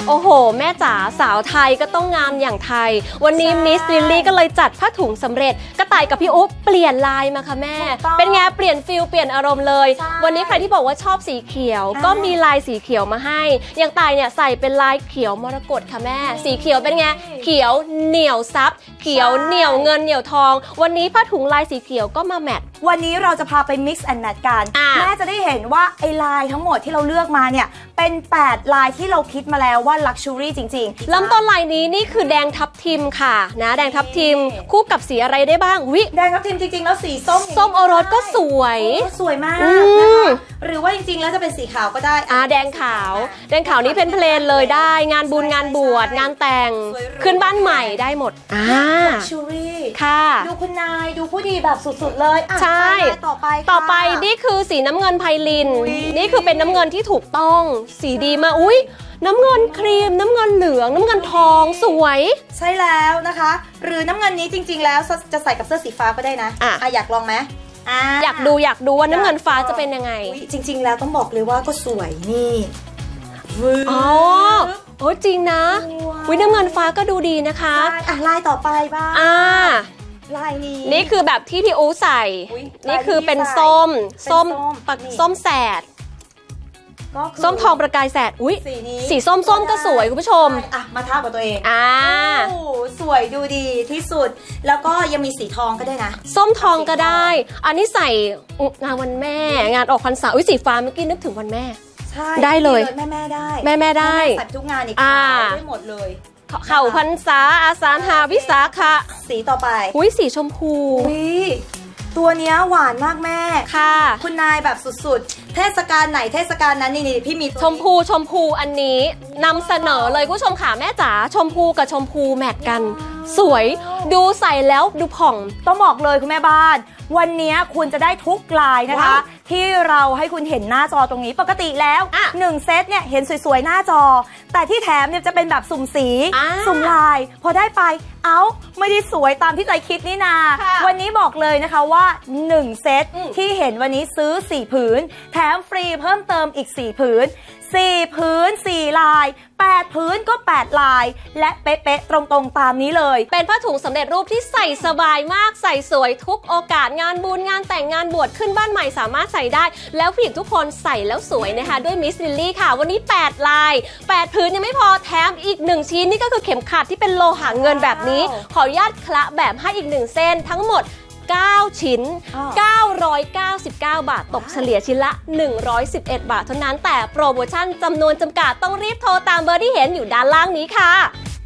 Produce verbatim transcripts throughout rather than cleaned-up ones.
โอ้โหแม่จ๋าสาวไทยก็ต้องงามอย่างไทยวันนี้มิสลิลลี่ก็เลยจัดผ้าถุงสำเร็จกระต่ายกับพี่อุ๊บเปลี่ยนลายมาค่ะแม่เป็นไงเปลี่ยนฟิลเปลี่ยนอารมณ์เลยวันนี้ใครที่บอกว่าชอบสีเขียวก็มีลายสีเขียวมาให้อย่างต่ายเนี่ยใส่เป็นลายเขียวมรกตค่ะแม่สีเขียวเป็นไงเขียวเหนียวซับเขียวเหนียวเงินเหนียวทองวันนี้ผ้าถุงลายสีเขียวก็มาแมทวันนี้เราจะพาไป mix and match กันแม่จะได้เห็นว่าไอ้ลายทั้งหมดที่เราเลือกมาเนี่ยเป็นแปดลายที่เราคิดมาแล้วว่า luxury จริงๆเริ่มต้นลายนี้นี่คือแดงทับทิมค่ะนะแดงทับทิมคู่กับสีอะไรได้บ้างวิแดงทับทิมจริงๆแล้วสีส้มส้มโอรสก็สวยสวยมากนะคะหรือว่าจริงๆแล้วจะเป็นสีขาวก็ได้อ่าแดงขาวแดงขาวนี้เป็นเพลนเลยได้งานบุญงานบวชงานแต่งขึ้นบ้านใหม่ได้หมดอ่า luxury ค่ะดูคุณนายดูผู้ดีแบบสุดๆเลยใช่ต่อไปต่อไปนี่คือสีน้ำเงินไพลินนี่คือเป็นน้ำเงินที่ถูกต้องสีดีมากอุ้ยน้ำเงินครีมน้ำเงินเหลืองน้ำเงินทองสวยใช่แล้วนะคะหรือน้ำเงินนี้จริงๆแล้วจะใส่กับเสื้อสีฟ้าก็ได้นะอ่ะอยากลองไหมอ่ะอยากดูอยากดูว่าน้ำเงินฟ้าจะเป็นยังไงจริงๆแล้วต้องบอกเลยว่าก็สวยนี่อ๋อโอ้จริงนะวิน้ำเงินฟ้าก็ดูดีนะคะอ่ะลายต่อไปบ้างอ่าลายนี้นี่คือแบบที่พี่อู๋ใส่นี่คือเป็นส้มส้มปักส้มแสดส้มทองประกายแสดอุ้ยสีส้มส้มก็สวยคุณผู้ชมอ่ะมาทากับตัวเองอ่าสวยดูดีที่สุดแล้วก็ยังมีสีทองก็ได้นะส้มทองก็ได้อันนี้ใส่งานวันแม่งานออกพรรษาอุ้ยสีฟ้าเมื่อกี้นึกถึงวันแม่ได้เลยแม่แม่ได้แม่แม่ได้ใส่ทุกงานอีกได้หมดเลยเข่าพรรษาอาสาฬหาวิสาขะสีต่อไปอุ้ยสีชมพูอุ้ยตัวเนี้ยหวานมากแม่ค่ะคุณนายแบบสุดๆเทศกาลไหนเทศกาลนั้นนี่พี่มีชมพูชมพูอันนี้นำเสนอเลยผู้ชมค่ะแม่จ๋าชมพูกับชมพูแมทกันสวยดูใส่แล้วดูผ่องต้องบอกเลยคุณแม่บ้านวันนี้คุณจะได้ทุกลายนะคะที่เราให้คุณเห็นหน้าจอตรงนี้ปกติแล้วหนึ่งเซตเนี่ยเห็นสวยๆหน้าจอแต่ที่แถมเนี่ยจะเป็นแบบสุ่มสีสุ่มลายพอได้ไปเอ้าไม่ได้สวยตามที่ใจคิดนี่นาวันนี้บอกเลยนะคะว่าหนึ่งเซตที่เห็นวันนี้ซื้อสี่ผืนแถมฟรีเพิ่มเติมอีกสี่ผืนสี่ผืนสี่ลายแปดผืนก็แปดลายและเป๊ะๆตรงๆตามนี้เลยเป็นผ้าถุงสำเร็จรูปที่ใส่สบายมากใส่สวยทุกโอกาสงานบุญงานแต่งงานบวชขึ้นบ้านใหม่สามารถใส่ได้แล้วผู้หญิงทุกคนใส่แล้วสวยนะคะด้วยมิสลิลลี่ค่ะวันนี้แปดลายแปดผืนยังไม่พอแถมอีกหนึ่งชิ้นนี่ก็คือเข็มขัดที่เป็นโลหะเงินแบบนี้ขออนุญาตคละแบบให้อีกหนึ่งเส้นทั้งหมดเก้าชิ้นเก้าร้อยเก้าสิบเก้าบาทตกเฉลี่ยชิ้นละหนึ่งร้อยสิบเอ็ดบาทเท่านั้นแต่โปรโมชั่นจำนวนจำกัดต้องรีบโทรตามเบอร์ที่เห็นอยู่ด้านล่างนี้ค่ะ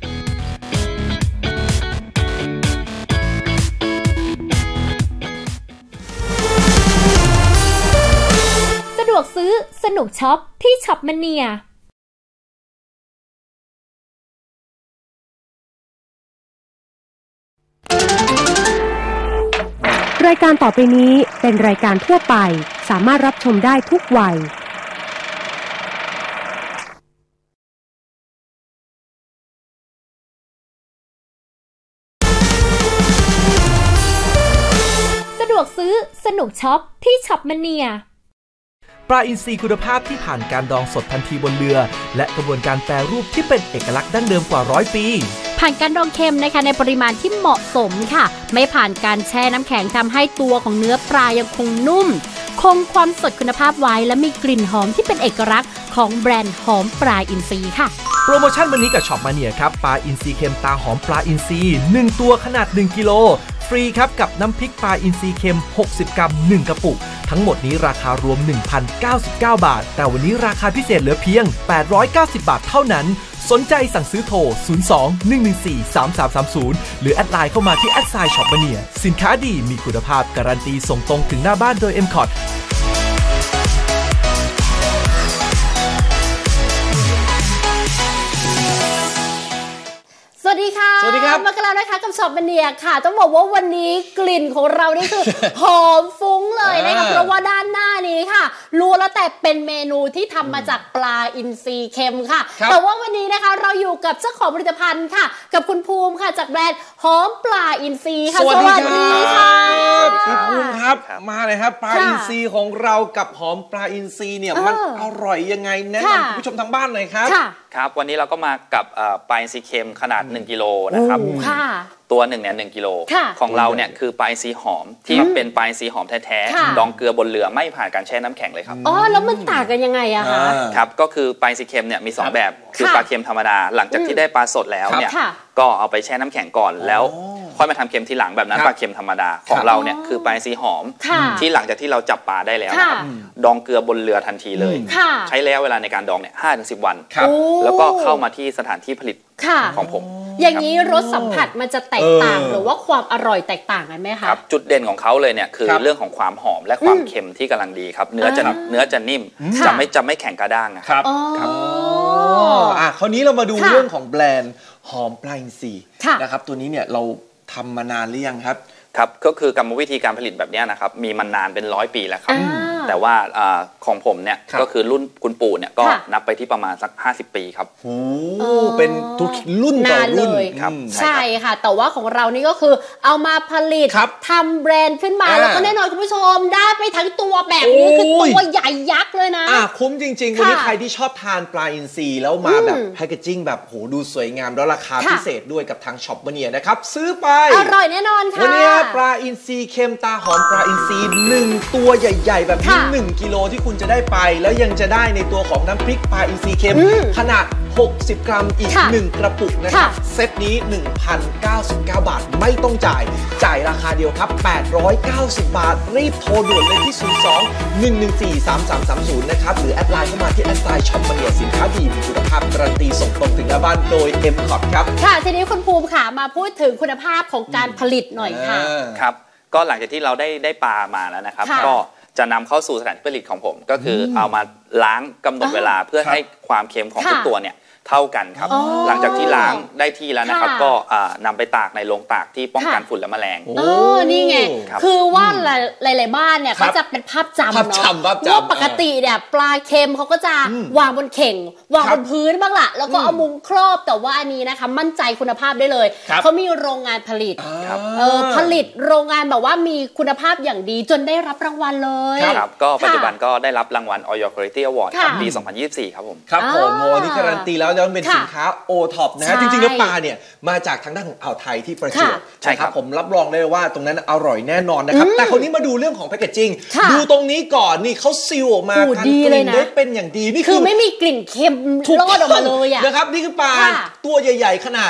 สะดวกซื้อสนุกช็อปที่ช็อปมเนียรายการต่อไปนี้เป็นรายการทั่วไปสามารถรับชมได้ทุกวัยสะดวกซื้อสนุกช็อปที่ช็อปมเนียปลาอินทรีคุณภาพที่ผ่านการดองสดทันทีบนเรือและกระบวนการแปรรูปที่เป็นเอกลักษณ์ดั้งเดิมกว่าร้อยปีผ่านการดองเค็มนะคะในปริมาณที่เหมาะสมค่ะไม่ผ่านการแช่น้ำแข็งทำให้ตัวของเนื้อปลายังคงนุ่มคงความสดคุณภาพไว้และมีกลิ่นหอมที่เป็นเอกลักษณ์ของแบรนด์หอมปลาอินทรีค่ะโปรโมชั่นวันนี้กับช็อปมาเนียครับปลาอินทรีเค็มตาหอมปลาอินทรีหนึ่งตัวขนาดหนึ่งกิโลฟรีครับกับน้ำพริกปลาอินทรีเค็มหกสิบกรัมหนึ่งกระปุกทั้งหมดนี้ราคารวม หนึ่งพันเก้าสิบเก้า บาทแต่วันนี้ราคาพิเศษเหลือเพียงแปดร้อยเก้าสิบบาทเท่านั้นสนใจสั่งซื้อโทรศูนย์ สอง หนึ่ง หนึ่ง สี่ สาม สาม สาม ศูนย์หรือแอดไลน์เข้ามาที่แอดไซน์ช็อปมาเนียสินค้าดีมีคุณภาพการันตีส่งตรงถึงหน้าบ้านโดย เอ็ม คอร์สวัสดีค่ะสวัสดีดีครับมากันแล้วนะคะกับช็อปมาเนียค่ะต้องบอกว่าวันนี้กลิ่นของเรานี่คือ หอมฟุ้งเลยนะคะเพราะว่าด้านหน้านี้ค่ะรู้แล้วแต่เป็นเมนูที่ทำมาจากปลาอินทรีเค็มค่ะแต่ว่าวันนี้นะคะเราอยู่กับเจ้าของผลิตภัณฑ์ค่ะกับคุณภูมิค่ะจากแบรนด์หอมปลาอินทรีค่ะสวัสดีค่ะคุณภูมิครับมาเลยครับปลาอินทรีของเรากับหอมปลาอินทรีเนี่ยมันอร่อยยังไงแนะนำคุณผู้ชมทางบ้านหน่อยครับครับวันนี้เราก็มากับปลาอินทรีเค็มขนาดหนึ่งกิโลนะครับตัวหนึ่งเนี่ยหนึ่งกิโลของเราเนี่ยคือปลาอินทรีหอมที่เป็นปลาอินทรีหอมแท้ๆดองเกลือบนเรือไม่ผ่านการแช่น้ำแข็งเลยครับอ๋อแล้วมันต่างกันยังไงอะคะครับก็คือปลาอินทรีเค็มเนี่ยมีสองแบบคือปลาเค็มธรรมดาหลังจากที่ได้ปลาสดแล้วเนี่ยก็เอาไปแช่น้ำแข็งก่อนแล้วค่อยมาทำเค็มทีหลังแบบนั้นปลาเค็มธรรมดาของเราเนี่ยคือปลาอินทรีหอมที่หลังจากที่เราจับปลาได้แล้วนะครับดองเกลือบนเรือทันทีเลยใช้ระยะเวลาในการดองเนี่ยห้าถึงสิบวันแล้วก็เข้ามาที่สถานที่ผลิตของผมอย่างนี้รสสัมผัสมันจะแตกต่างหรือว่าความอร่อยแตกต่างกันไหมคะครับจุดเด่นของเขาเลยเนี่ยคือเรื่องของความหอมและความเค็มที่กำลังดีครับเนื้อจะเนื้อจะนิ่มจะไม่จะไม่แข็งกระด้างนะครับครับอ่ะคราวนี้เรามาดูเรื่องของแบรนด์หอมปลาอินทรีนะครับตัวนี้เนี่ยเราทำมานานหรือยังครับครับก็คือกรรมวิธีการผลิตแบบนี้นะครับมีมานานเป็นร้อยปีแล้วครับแต่ว่าของผมเนี่ยก็คือรุ่นคุณปู่เนี่ยก็นับไปที่ประมาณสักห้าสิบปีครับโอ้เป็นทุกรุ่นต่อรุ่นครับใช่ค่ะแต่ว่าของเรานี่ก็คือเอามาผลิตทำแบรนด์ขึ้นมาแล้วก็แน่นอนคุณผู้ชมได้ไปทั้งตัวแบบนี้คือตัวใหญ่ยักษ์เลยนะอ่ะคุ้มจริงๆวันนี้ใครที่ชอบทานปลาอินทรีแล้วมาแบบแพคเกจจิ้งแบบโหดูสวยงามแล้วราคาพิเศษด้วยกับทางช็อปมาเนียนะครับซื้อไปอร่อยแน่นอนค่ะวันนี้ปลาอินทรีเค็มตาหอมปลาอินทรีหนึ่งตัวใหญ่ๆแบบนี้หนึ่งกิโลที่คุณจะได้ไปแล้วยังจะได้ในตัวของน้ำพริกปลาอินทรีเค็มขนาดหกสิบกรัมอีกหนึ่งกระปุกนะครับเซตนี้ หนึ่งพันเก้าสิบเก้า บาทไม่ต้องจ่ายจ่ายราคาเดียวครับแปดร้อยเก้าสิบบาทรีบโทรด่วนเลยที่ศูนย์ สอง หนึ่ง หนึ่ง สี่ สาม สาม สาม ศูนย์นะครับหรือแอดไลน์เข้ามาที่แอดไลน์ช็อปมาเนียสินค้าดีมีคุณภาพการันตีส่งตรงถึงหน้าบ้านโดย เอ็ม คอร์ด ครับค่ะทีนี้คุณภูมิค่ะมาพูดถึงคุณภาพของการผลิตหน่อยค่ะครับก็หลังจากที่เราได้ได้ปลามาแล้วนะครับก็จะนำเข้าสู่สถานที่ผลิตของผมก็คือเอามาล้างกำหนดเวลาเพื่อให้ความเค็มของทุกตัวเนี่ยเท่ากันครับหลังจากที่ล้างได้ที่แล้วนะครับก็นำไปตากในโรงตากที่ป้องกันฝุ่นและแมลงโอ้นี่ไงคือว่าหลายๆบ้านเนี่ยก็จะเป็นภาพจำเนาะว่าปกติเนี่ยปลาเค็มเขาก็จะวางบนเข่งวางบนพื้นบ้างล่ะแล้วก็เอามุ้งครอบแต่ว่าอันนี้นะคะมั่นใจคุณภาพได้เลยเขามีโรงงานผลิตเออผลิตโรงงานแบบว่ามีคุณภาพอย่างดีจนได้รับรางวัลเลยครับก็ปัจจุบันก็ได้รับรางวัล Oil Quality Award ปีสองพันยี่สิบสี่ครับผมครับผมโมนี่การันตีแล้วแล้วเป็นสินค้าโอท็อปนะฮะจริงๆแล้วปลาเนี่ยมาจากทางด้านของอ่าวไทยที่ประจวบใช่ครับผมรับรองได้ว่าตรงนั้นอร่อยแน่นอนนะครับแต่คราวนี้มาดูเรื่องของแพคเกจจิ้งดูตรงนี้ก่อนนี่เขาซีลออกมาการกลิ่นได้เป็นอย่างดีนี่คือไม่มีกลิ่นเค็มรอดออกมาเลยนะครับนี่คือปลาตัวใหญ่ๆขนาด